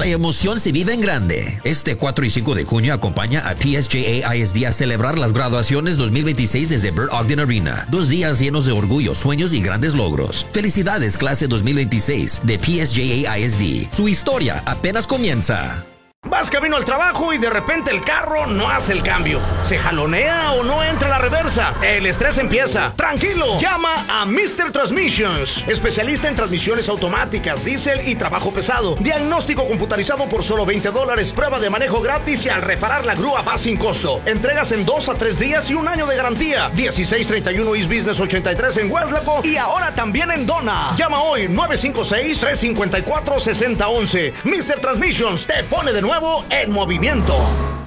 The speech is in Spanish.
emoción se vive en grande. Este 4 y 5 de junio acompaña a PSJA ISD a celebrar las graduaciones 2026 desde Burt Ogden Arena. 2 días llenos de orgullo, sueños y grandes logros. Felicidades, clase 2026 de PSJA ISD. Su historia apenas comienza. Vas camino al trabajo y de repente el carro no hace el cambio. ¿Se jalonea o no entra la reversa? El estrés empieza. ¡Tranquilo! Llama a Mr. Transmissions. Especialista en transmisiones automáticas, diésel y trabajo pesado. Diagnóstico computarizado por solo $20. Prueba de manejo gratis y al reparar la grúa va sin costo. Entregas en 2 a 3 días y 1 año de garantía. 1631 East Business 83 en Weslaco y ahora también en Donna. Llama hoy 956-354-6011. Mr. Transmissions te pone de nuevo en movimiento.